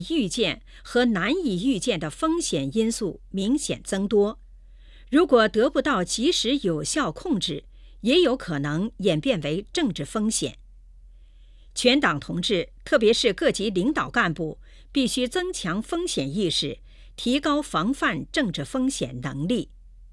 预见和难以预见的风险因素明显增多。如果得不到及时有效控制，也有可能演变为政治风险。全党同志，特别是各级领导干部，必须增强风险意识，提高防范政治风险能力。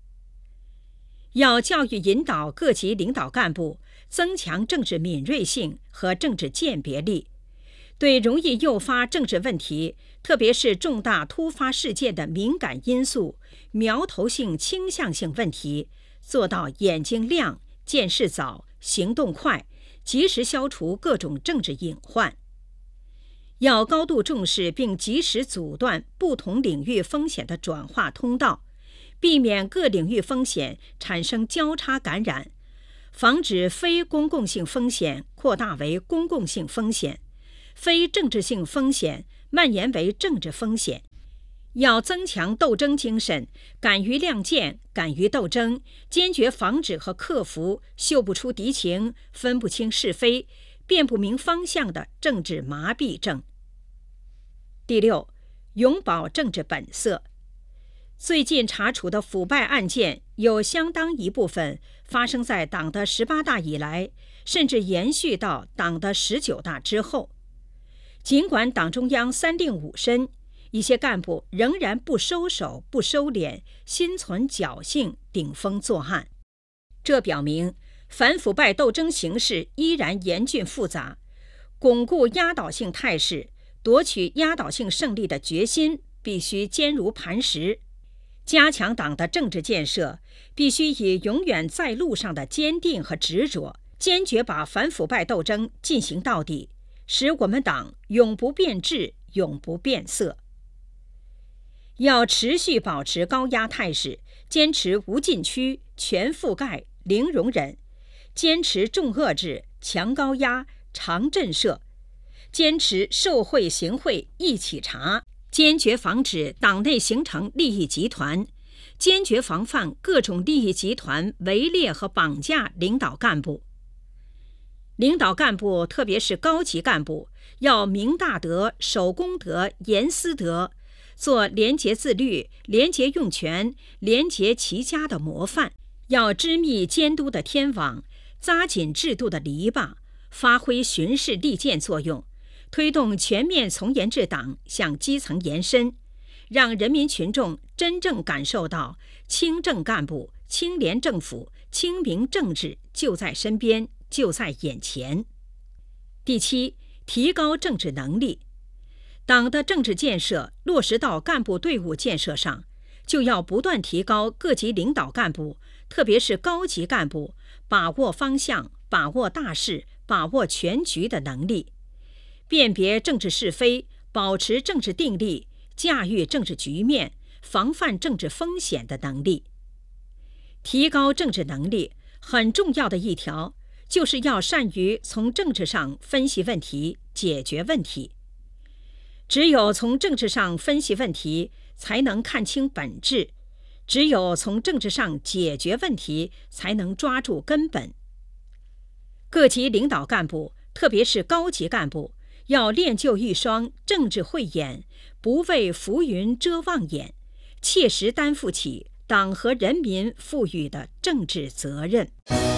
要教育引导各级领导干部增强政治敏锐性和政治鉴别力，对容易诱发政治问题，特别是重大突发事件的敏感因素、苗头性、倾向性问题，做到眼睛亮、见识早、行动快，及时消除各种政治隐患。要高度重视并及时阻断不同领域风险的转化通道，避免各领域风险产生交叉感染，防止非公共性风险扩大为公共性风险，非政治性风险蔓延为政治风险。要增强斗争精神，敢于亮剑，敢于斗争，坚决防止和克服嗅不出敌情、分不清是非、辨不明方向的政治麻痹症。第六，永葆政治本色。最近查处的腐败案件有相当一部分发生在党的18大以来，甚至延续到党的19大之后。尽管党中央3令5申，一些干部仍然不收手、不收敛，心存侥幸，顶风作案。这表明反腐败斗争形势依然严峻复杂，巩固压倒性态势、夺取压倒性胜利的决心必须坚如磐石。加强党的政治建设，必须以永远在路上的坚定和执着，坚决把反腐败斗争进行到底，使我们党永不变质、永不变色。要持续保持高压态势，坚持无禁区、全覆盖、零容忍，坚持重遏制、强高压、长震慑，坚持受贿行贿一起查，坚决防止党内形成利益集团，坚决防范各种利益集团围猎和绑架领导干部。领导干部，特别是高级干部，要明大德、守公德、严私德，做廉洁自律、廉洁用权、廉洁齐家的模范，要织密监督的天网，扎紧制度的篱笆，发挥巡视利剑作用，推动全面从严治党向基层延伸，让人民群众真正感受到清正干部、清廉政府、清明政治就在身边，就在眼前。第七，提高政治能力。党的政治建设落实到干部队伍建设上，就要不断提高各级领导干部，特别是高级干部把握方向、把握大势、把握全局的能力，辨别政治是非，保持政治定力，驾驭政治局面，防范政治风险的能力。提高政治能力很重要的一条，就是要善于从政治上分析问题、解决问题。只有从政治上分析问题，才能看清本质；只有从政治上解决问题，才能抓住根本。各级领导干部，特别是高级干部，要练就一双政治慧眼，不为浮云遮望眼，切实担负起党和人民赋予的政治责任。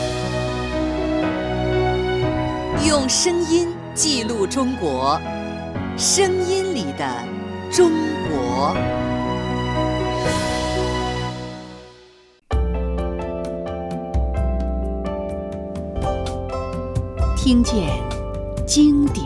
用声音记录中国，声音里的中国。听见经典。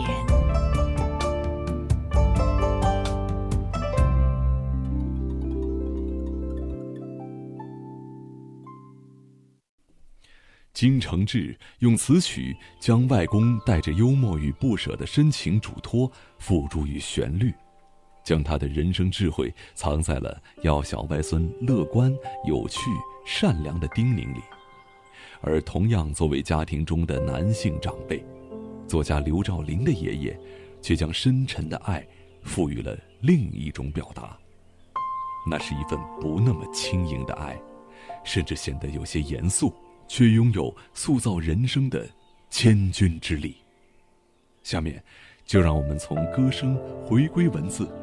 金承志用词曲将外公带着幽默与不舍的深情嘱托付诸于旋律，将他的人生智慧藏在了要小外孙乐观、有趣、善良的叮咛里。而同样作为家庭中的男性长辈，作家刘兆麟的爷爷却将深沉的爱赋予了另一种表达，那是一份不那么轻盈的爱，甚至显得有些严肃，却拥有塑造人生的千钧之力。下面就让我们从歌声回归文字，